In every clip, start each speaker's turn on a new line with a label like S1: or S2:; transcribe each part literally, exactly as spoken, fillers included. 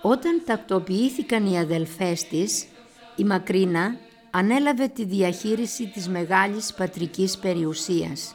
S1: Όταν τακτοποιήθηκαν οι αδελφές της, η Μακρίνα ανέλαβε τη διαχείριση της μεγάλης πατρικής περιουσίας.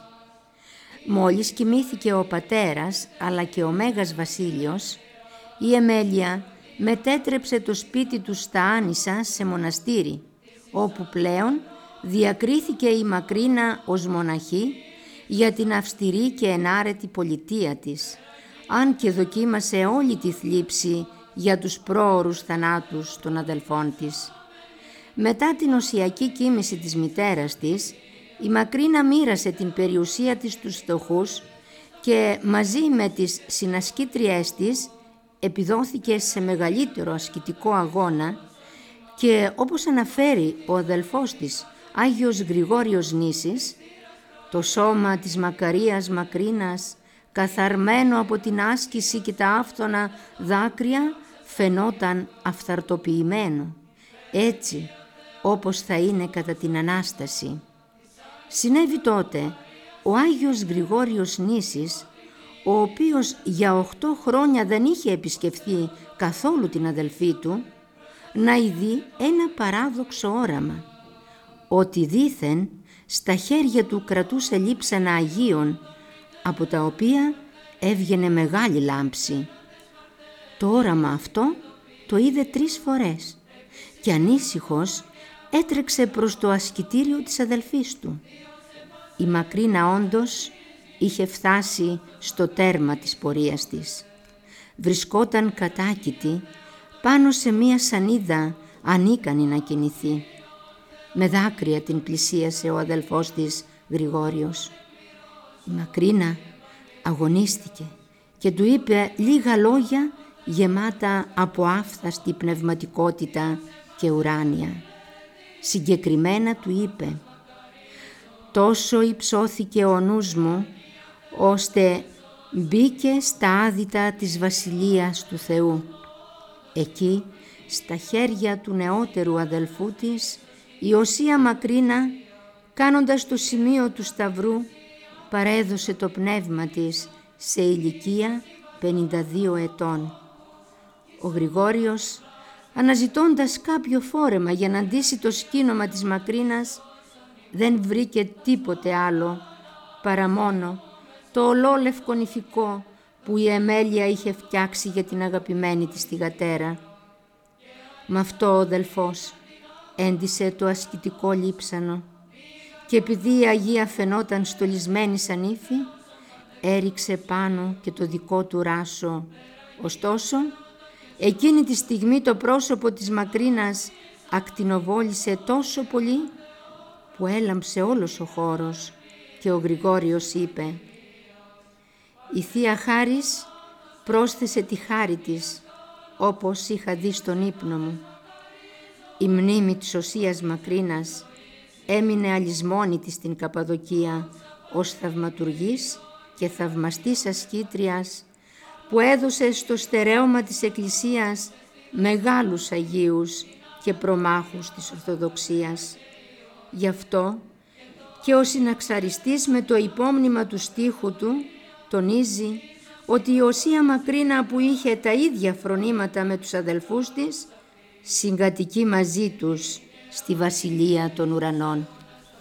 S1: Μόλις κοιμήθηκε ο πατέρας αλλά και ο Μέγας Βασίλειος, η Εμέλεια μετέτρεψε το σπίτι του στα Άνισσα σε μοναστήρι, όπου πλέον διακρίθηκε η Μακρίνα ως μοναχή για την αυστηρή και ενάρετη πολιτεία της, αν και δοκίμασε όλη τη θλίψη για τους πρόωρους θανάτους των αδελφών της. Μετά την οσιακή κοίμηση της μητέρας της, η Μακρίνα μοίρασε την περιουσία της στους φτωχούς και μαζί με τις συνασκήτριές της επιδόθηκε σε μεγαλύτερο ασκητικό αγώνα και, όπως αναφέρει ο αδελφός της Άγιος Γρηγόριος Νήσης, το σώμα της Μακαρίας Μακρίνας, καθαρμένο από την άσκηση και τα άφθονα δάκρυα, φαινόταν αυθαρτοποιημένο, έτσι όπως θα είναι κατά την Ανάσταση. Συνέβη τότε ο Άγιος Γρηγόριος Νήσης, ο οποίος για οχτώ χρόνια δεν είχε επισκεφθεί καθόλου την αδελφή του, να ειδεί ένα παράδοξο όραμα, ότι δήθεν στα χέρια του κρατούσε λείψανα Αγίων, από τα οποία έβγαινε μεγάλη λάμψη. Το όραμα αυτό το είδε τρεις φορές και ανήσυχος έτρεξε προς το ασκητήριο της αδελφής του. Η Μακρίνα όντως είχε φτάσει στο τέρμα της πορείας της. Βρισκόταν κατάκητη πάνω σε μία σανίδα, ανίκανη να κινηθεί. Με δάκρυα την πλησίασε ο αδελφός της Γρηγόριος. Η Μακρίνα αγωνίστηκε και του είπε λίγα λόγια γεμάτα από άφθαστη πνευματικότητα και ουράνια. Συγκεκριμένα του είπε: «Τόσο υψώθηκε ο νους μου, ώστε μπήκε στα άδυτα της βασιλείας του Θεού». Εκεί, στα χέρια του νεότερου αδελφού της, η Οσία Μακρίνα, κάνοντας το σημείο του Σταυρού, παρέδωσε το πνεύμα της σε ηλικία πενήντα δύο ετών. Ο Γρηγόριος, αναζητώντας κάποιο φόρεμα για να ντύσει το σκήνομα της Μακρίνας, δεν βρήκε τίποτε άλλο παρά μόνο το ολόλευκο νηφικό που η Εμέλεια είχε φτιάξει για την αγαπημένη της θυγατέρα. Μ' αυτό ο αδελφός έντυσε το ασκητικό λείψανο και επειδή η Αγία φαινόταν στολισμένη σαν ύφη, έριξε πάνω και το δικό του ράσο. Ωστόσο, εκείνη τη στιγμή το πρόσωπο της Μακρίνας ακτινοβόλησε τόσο πολύ που έλαμψε όλος ο χώρος και ο Γρηγόριος είπε: «Η Θεία Χάρις πρόσθεσε τη χάρη της, όπως είχα δει στον ύπνο μου». Η μνήμη της Οσίας Μακρίνας έμεινε αλυσμόνητη στην Καπαδοκία ως θαυματουργής και θαυμαστής ασκήτριας, που έδωσε στο στερέωμα της Εκκλησίας μεγάλους Αγίους και προμάχους της Ορθοδοξίας. Γι' αυτό και ο συναξαριστής με το υπόμνημα του στίχου του τονίζει ότι η Οσία Μακρίνα, που είχε τα ίδια φρονήματα με τους αδελφούς της, συγκατοικεί μαζί τους στη Βασιλεία των Ουρανών.